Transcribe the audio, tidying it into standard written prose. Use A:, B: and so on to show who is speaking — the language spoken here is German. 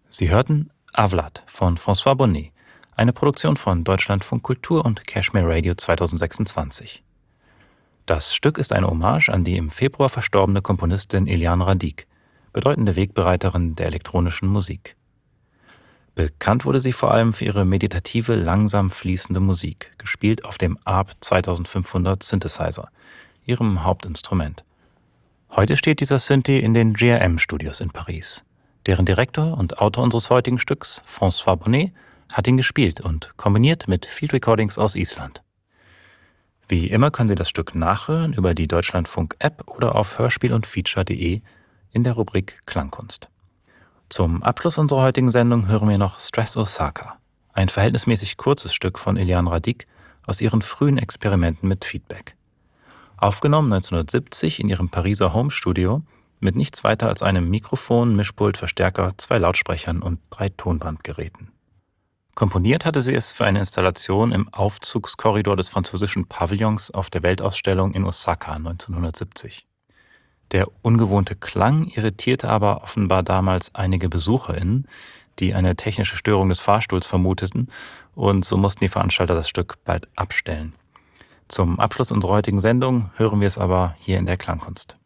A: Sie hörten Avlad von François Bonnet, eine Produktion von Deutschlandfunk Kultur und Cashmere Radio 2026. Das Stück ist eine Hommage an die im Februar verstorbene Komponistin Eliane Radic, bedeutende Wegbereiterin der elektronischen Musik. Bekannt wurde sie vor allem für ihre meditative, langsam fließende Musik, gespielt auf dem ARP 2500 Synthesizer, ihrem Hauptinstrument. Heute steht dieser Synthi in den GRM-Studios in Paris. Deren Direktor und Autor unseres heutigen Stücks, François Bonnet, hat ihn gespielt und kombiniert mit Field Recordings aus Island. Wie immer können Sie das Stück nachhören über die Deutschlandfunk-App oder auf hörspiel-und-feature.de in der Rubrik Klangkunst. Zum Abschluss unserer heutigen Sendung hören wir noch Stress Osaka, ein verhältnismäßig kurzes Stück von Eliane Radic aus ihren frühen Experimenten mit Feedback. Aufgenommen 1970 in ihrem Pariser Homestudio mit nichts weiter als einem Mikrofon, Mischpult, Verstärker, 2 Lautsprechern und 3 Tonbandgeräten. Komponiert hatte sie es für eine Installation im Aufzugskorridor des französischen Pavillons auf der Weltausstellung in Osaka 1970. Der ungewohnte Klang irritierte aber offenbar damals einige BesucherInnen, die eine technische Störung des Fahrstuhls vermuteten, und so mussten die Veranstalter das Stück bald abstellen. Zum Abschluss unserer heutigen Sendung hören wir es aber hier in der Klangkunst.